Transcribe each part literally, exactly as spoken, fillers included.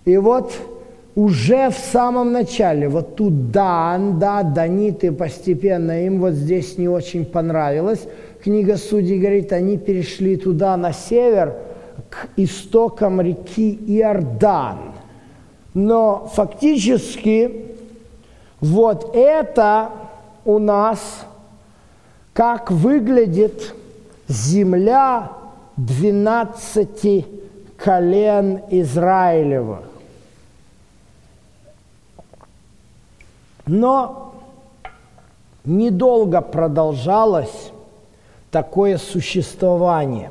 И вот уже в самом начале, вот тут Дан, да, даниты постепенно, им вот здесь не очень понравилось. Книга Судей говорит, они перешли туда на север, к истокам реки Иордан. Но фактически вот это у нас, как выглядит земля двенадцати колен Израилевых. Но недолго продолжалось такое существование.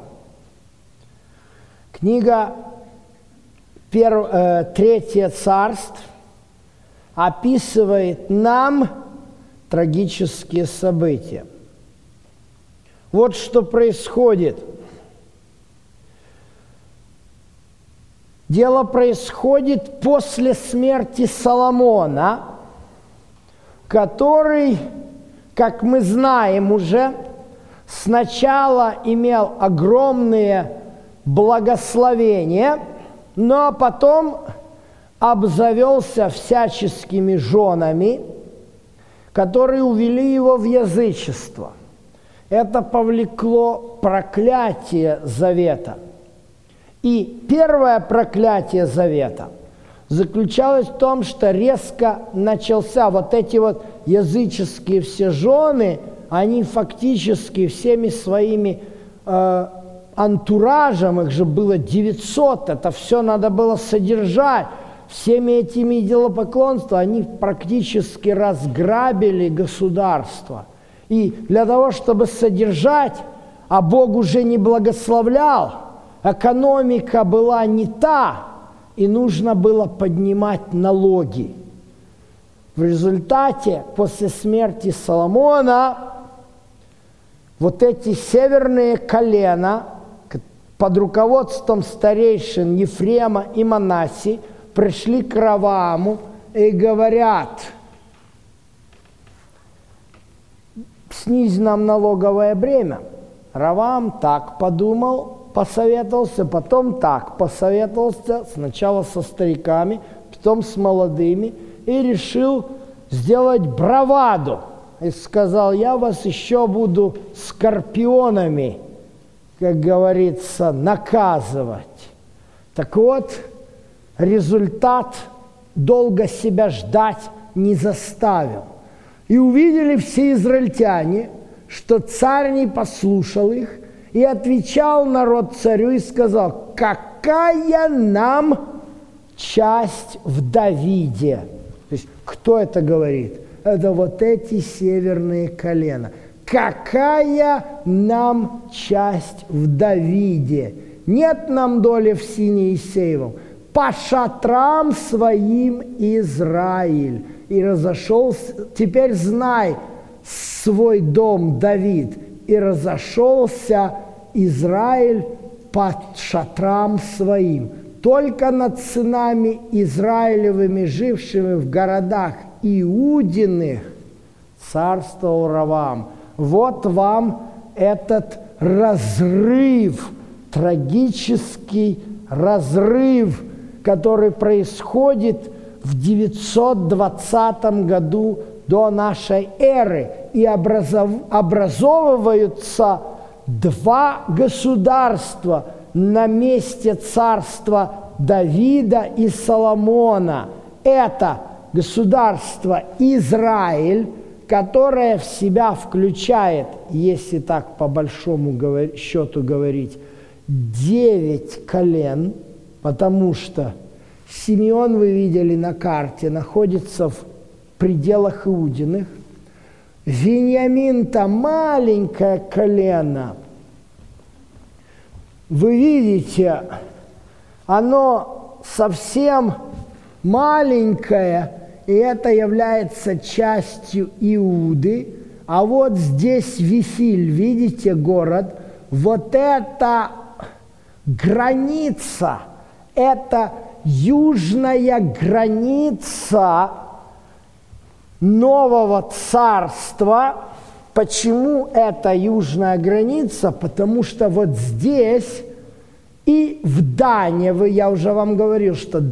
Книга перв, э, «Третье царство» описывает нам трагические события. Вот что происходит. Дело происходит после смерти Соломона, который, как мы знаем уже, сначала имел огромные благословения, но потом обзавелся всяческими женами, которые увели его в язычество. Это повлекло проклятие завета. И первое проклятие завета заключалось в том, что резко начался вот эти вот языческие все жены, они фактически всеми своими э, антуражем, их же было девятьсот, это все надо было содержать, всеми этими идолопоклонствами они практически разграбили государство. И для того, чтобы содержать, а Бог уже не благословлял, экономика была не та, и нужно было поднимать налоги. В результате, после смерти Соломона, вот эти северные колена под руководством старейшин Ефрема и Манаси пришли к Равааму и говорят: снизь нам налоговое бремя. Раваам так подумал, посоветовался, потом так посоветовался, сначала со стариками, потом с молодыми, и решил сделать браваду. И сказал: я вас еще буду скорпионами, как говорится, наказывать. Так вот, результат долго себя ждать не заставил. И увидели все израильтяне, что царь не послушал их, и отвечал народ царю и сказал: какая нам часть в Давиде? То есть кто это говорит? Это вот эти северные колена. Какая нам часть в Давиде? Нет нам доли в сине Иисеевом. По шатрам своим Израиль. И разошелся, теперь знай свой дом, Давид. И разошелся Израиль по шатрам своим. Только над сынами Израилевыми, жившими в городах Иудиных, царствовал Раваам. Вот вам этот разрыв, трагический разрыв, который происходит в девятьсот двадцатом году до нашей эры. И образов, образовываются два государства на месте царства Давида и Соломона. Это государство Израиль, которое в себя включает, если так по большому счету говорить, девять колен, потому что Симеон, вы видели на карте, находится в пределах Иудиных. Вениамин-то маленькое колено. Вы видите, оно совсем маленькое, и это является частью Иуды. А вот здесь Вифиль, видите город, вот это граница, это южная граница нового царства. Почему это южная граница? Потому что вот здесь и в Дане, я уже вам говорил, что